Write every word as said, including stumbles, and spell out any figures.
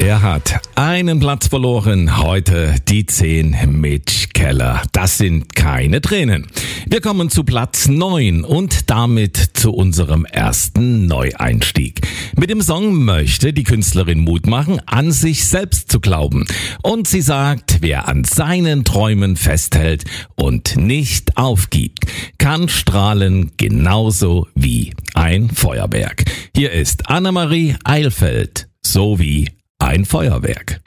Der hat einen Platz verloren. Heute die zehn, Mitch Keller. Das sind keine Tränen. Wir kommen zu Platz neun und damit zu unserem ersten Neueinstieg. Mit dem Song möchte die Künstlerin Mut machen, an sich selbst zu glauben. Und sie sagt, wer an seinen Träumen festhält und nicht aufgibt, kann strahlen genauso wie ein Feuerwerk. Hier ist Annemarie Eilfeld, so wie ein Feuerwerk.